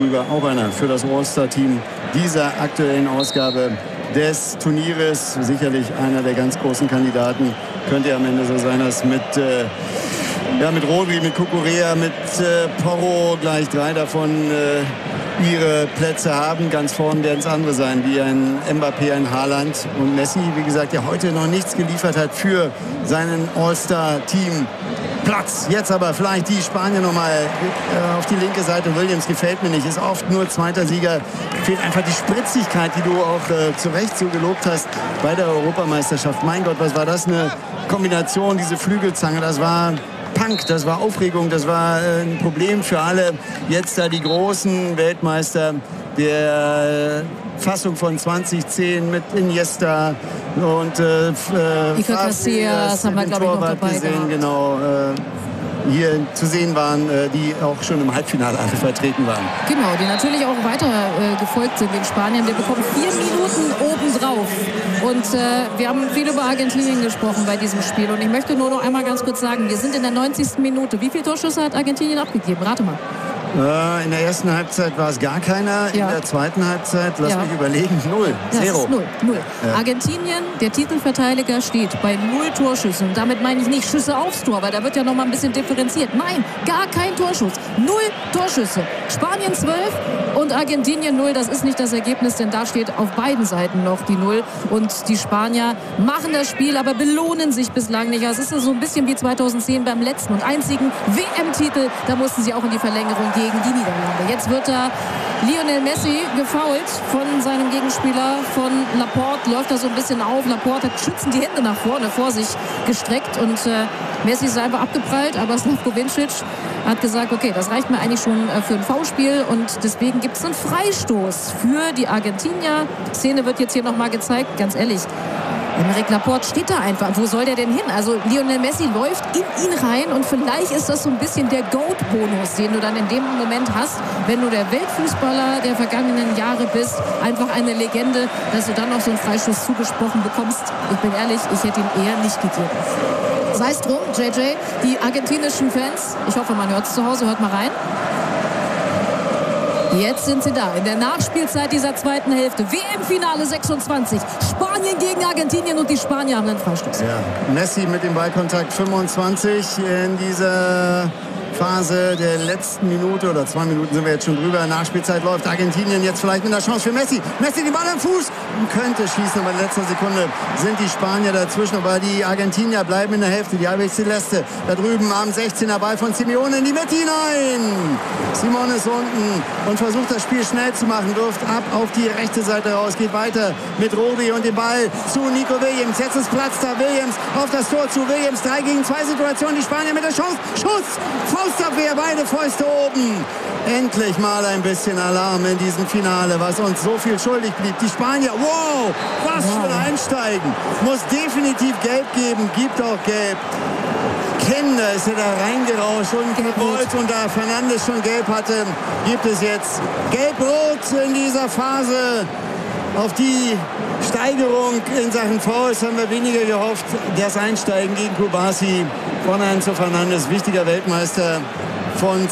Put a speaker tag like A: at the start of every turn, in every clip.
A: Auch einer für das All-Star-Team dieser aktuellen Ausgabe des Turnieres. Sicherlich einer der ganz großen Kandidaten. Könnte ja am Ende so sein, dass mit Rodri, mit Cucurella, mit Porro gleich 3 davon ihre Plätze haben. Ganz vorn werden es andere sein, wie ein Mbappé, ein Haaland und Messi, wie gesagt, der heute noch nichts geliefert hat für seinen All-Star-Team. Platz. Jetzt aber vielleicht die Spanier nochmal auf die linke Seite. Williams gefällt mir nicht, ist oft nur zweiter Sieger. Fehlt einfach die Spritzigkeit, die du auch zu Recht so gelobt hast bei der Europameisterschaft. Mein Gott, was war das? Eine Kombination, diese Flügelzange, das war Punk, das war Aufregung, das war ein Problem für alle. Jetzt da die großen Weltmeister der Fassung von 2010 mit Iniesta und
B: Iker Casillas haben wir, glaube ich, noch dabei
A: gesehen, genau, hier zu sehen waren, die auch schon im Halbfinale alle vertreten waren.
B: Genau, die natürlich auch weiter gefolgt sind den Spaniern. Wir bekommen 4 Minuten obendrauf. Und wir haben viel über Argentinien gesprochen bei diesem Spiel. Und ich möchte nur noch einmal ganz kurz sagen, wir sind in der 90. Minute. Wie viele Torschüsse hat Argentinien abgegeben? Rate mal.
A: In der ersten Halbzeit war es gar keiner. Ja. In der zweiten Halbzeit, lass mich überlegen, 0. Zero.
B: 0. Ja. Argentinien, der Titelverteidiger, steht bei 0 Torschüssen. Und damit meine ich nicht Schüsse aufs Tor, weil da wird ja noch mal ein bisschen differenziert. Nein, gar kein Torschuss. 0 Torschüsse. Spanien 12 und Argentinien 0. Das ist nicht das Ergebnis, denn da steht auf beiden Seiten noch die 0. Und die Spanier machen das Spiel, aber belohnen sich bislang nicht. Es ist so ein bisschen wie 2010 beim letzten und einzigen WM-Titel. Da mussten sie auch in die Verlängerung gehen. Gegen die Niederlande. Jetzt wird da Lionel Messi gefoult von seinem Gegenspieler, von Laporte. Läuft da so ein bisschen auf. Laporte hat schützend die Hände nach vorne vor sich gestreckt und Messi ist einfach abgeprallt, aber Slavko Vincic hat gesagt, okay, das reicht mir eigentlich schon für ein Foulspiel und deswegen gibt es einen Freistoß für die Argentinier. Die Szene wird jetzt hier nochmal gezeigt, ganz ehrlich. Aymeric Laporte steht da einfach. Wo soll der denn hin? Also Lionel Messi läuft in ihn rein und vielleicht ist das so ein bisschen der GOAT-Bonus, den du dann in dem Moment hast, wenn du der Weltfußballer der vergangenen Jahre bist, einfach eine Legende, dass du dann noch so einen Freistoß zugesprochen bekommst. Ich bin ehrlich, ich hätte ihn eher nicht gegeben. Sei es drum, JJ, die argentinischen Fans, ich hoffe, man hört es zu Hause, hört mal rein. Jetzt sind sie da in der Nachspielzeit dieser zweiten Hälfte. WM-Finale 26. Spanien gegen Argentinien und die Spanier haben einen Freistoß.
A: Ja, Messi mit dem Ballkontakt 25 in dieser Phase der letzten Minute oder 2 Minuten sind wir jetzt schon drüber. Nachspielzeit läuft. Argentinien jetzt vielleicht mit einer Chance für Messi. Messi den Ball am Fuß. Könnte schießen, aber in letzter Sekunde sind die Spanier dazwischen. Aber die Argentinier bleiben in der Hälfte. Die Albi Celeste da drüben am 16er Ball von Simeone in die Mitte hinein. Simone ist unten und versucht das Spiel schnell zu machen. Wirft ab auf die rechte Seite raus. Geht weiter mit Rodri und dem Ball zu Nico Williams. Jetzt ist Platz da. Williams auf das Tor zu Williams. 3 gegen 2 Situation. Die Spanier mit der Chance. Schuss. Faustabwehr. Beide Fäuste oben. Endlich mal ein bisschen Alarm in diesem Finale, was uns so viel schuldig blieb. Die Spanier, wow, was für ein Einsteigen. Muss definitiv Gelb geben, gibt auch Gelb. Kinder ist er da reingerauscht und gewollt und da Fernandes schon Gelb hatte, gibt es jetzt Gelb-Rot in dieser Phase. Auf die Steigerung in Sachen Fouls haben wir weniger gehofft. Das Einsteigen gegen Kubasi von Enzo Fernandes, wichtiger Weltmeister von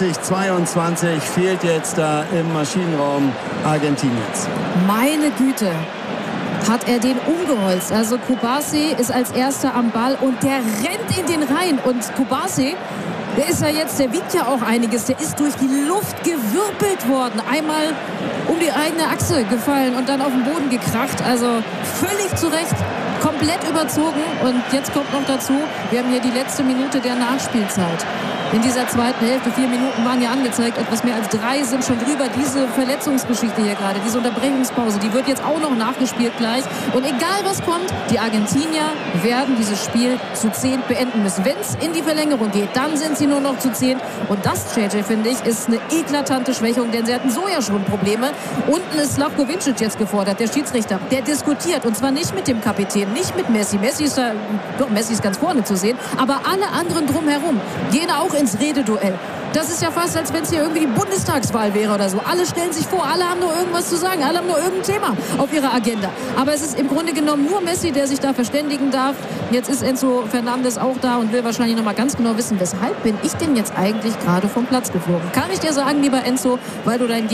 A: 2022, fehlt jetzt da im Maschinenraum Argentiniens.
B: Meine Güte, hat er den umgeholzt. Also Kubasi ist als erster am Ball und der rennt in den Reihen. Und Kubasi, der ist ja jetzt, der wiegt ja auch einiges. Der ist durch die Luft gewirbelt worden. Einmal um die eigene Achse gefallen und dann auf den Boden gekracht. Also völlig zu Recht, komplett überzogen. Und jetzt kommt noch dazu, wir haben hier die letzte Minute der Nachspielzeit. In dieser zweiten Hälfte, 4 Minuten waren ja angezeigt, etwas mehr als 3 sind schon drüber. Diese Verletzungsgeschichte hier gerade, diese Unterbrechungspause, die wird jetzt auch noch nachgespielt gleich. Und egal was kommt, die Argentinier werden dieses Spiel zu 10 beenden müssen. Wenn es in die Verlängerung geht, dann sind sie nur noch zu 10. Und das, JJ, finde ich, ist eine eklatante Schwächung, denn sie hatten so ja schon Probleme. Unten ist Slavko Vincic jetzt gefordert, der Schiedsrichter. Der diskutiert, und zwar nicht mit dem Kapitän, nicht mit Messi. Messi ist ganz vorne zu sehen, aber alle anderen drumherum gehen auch ins Rededuell. Das ist ja fast, als wenn es hier irgendwie die Bundestagswahl wäre oder so. Alle stellen sich vor, alle haben nur irgendwas zu sagen, alle haben nur irgendein Thema auf ihrer Agenda. Aber es ist im Grunde genommen nur Messi, der sich da verständigen darf. Jetzt ist Enzo Fernandes auch da und will wahrscheinlich noch mal ganz genau wissen, weshalb bin ich denn jetzt eigentlich gerade vom Platz geflogen. Kann ich dir sagen, lieber Enzo, weil du dein